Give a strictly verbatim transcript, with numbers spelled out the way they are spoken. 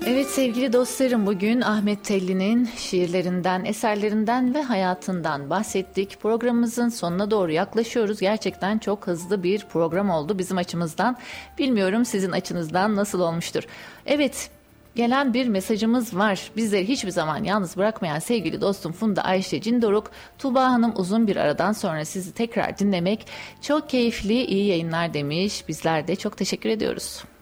Evet sevgili dostlarım, bugün Ahmet Telli'nin şiirlerinden, eserlerinden ve hayatından bahsettik. Programımızın sonuna doğru yaklaşıyoruz. Gerçekten çok hızlı bir program oldu bizim açımızdan. Bilmiyorum sizin açınızdan nasıl olmuştur. Evet, gelen bir mesajımız var. Bizleri hiçbir zaman yalnız bırakmayan sevgili dostum Funda Ayşe Cindoruk, Tuğba Hanım uzun bir aradan sonra sizi tekrar dinlemek çok keyifli, iyi yayınlar demiş. Bizler de çok teşekkür ediyoruz.